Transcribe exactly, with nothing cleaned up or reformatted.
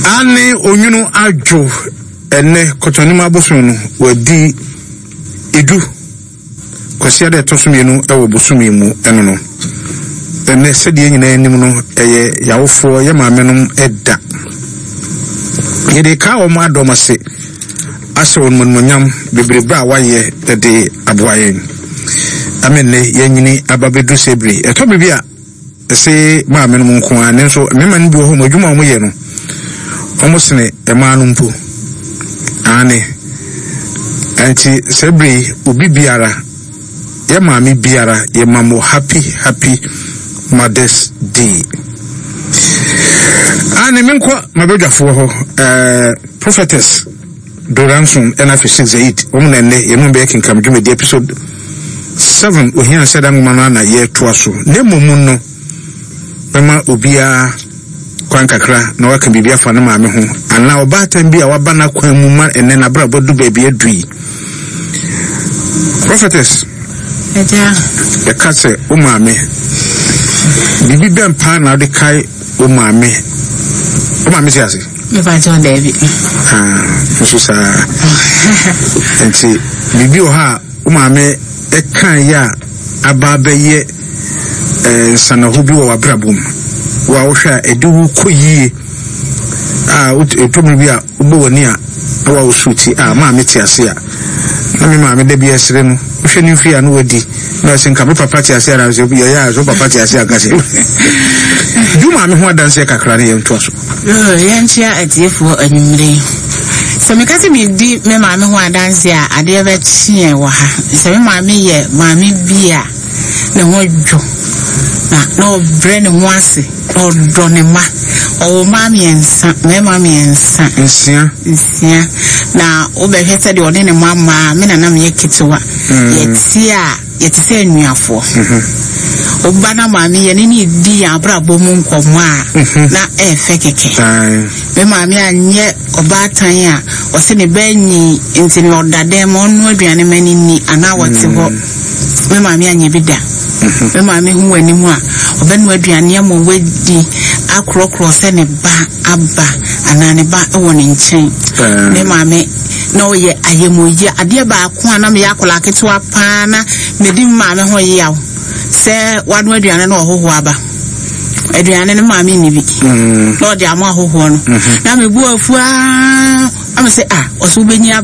Ane onyunu ajo ene kotonima bosunu wadi edu kwasi ade tosumienu ewo bosumi mu eno no ene sedi nyina enim no eye yawofo ye maamenom edda yede ka o ma domase ase won monmonyam bebrebra waye de aboayen amenne yenyini ababedu sebri eto bibia ese maamenom nko ane so mema ni bi ho modwuma o moye no omosene emanu mpo ane anti sebri ubi biara ye maami biara ye mamo happy happy Mother's Day. Ane minko mabedwafo ho eh prophetess Doranson N F six eight omuna ne ye no be kinkam dwumedi episode seven ohia sedan ngoma na ye toaso ne momun no mema obia kwan kakra na waka bibia fa na maame ho ana obatan bia waba na kwan mu ma ene na bra bodu ba bia dui prophetess eja e kase o maame bibi bempa na de kai o maame o maame ti ase me fa John David ah so sa enti bibi o ha o maame e kan ya aba beye eh sanahu bi wo abrabom wa wo hwa edu koyie ah otomi bi a obo woni a wa wo suti ah maame ti ase a na me maame de bi esere no hwe ni fia no wadi na se nka papa ti ase ara so ya ya so papa ti ase aka se du maame ho adanse kakra ne yento so oh yanchia atiefo anyumre so me kase me di me maame ho adanse a ade be tie wo ha so me maame ye maame bia ne ho dwo na no brain ho ase o do ne ma o maame ensa me maame ensa nsia nsia na o be hwese de one ne mama me na na me kitiwa yetia yetise anuafo oba na maame ye ne ni di abrabo mu nkomo a na efe keke me maame anye oba tan a o se ne banyi enti ne odade mo no aduane mani ni ana wote ho me maame anye bida me maame hu wani mu a obenu aduane mo wadi akrokro se ne ba aba ana ne ba ewo ne nchen me maame na oye ayemoye ade ba ko ana me yakola ketewa pa na me di maame ho yaw se wanu aduane na ohoho aba aduane ne maame ni bi no de amo ahoho no na me bu afua am se ah oso benyi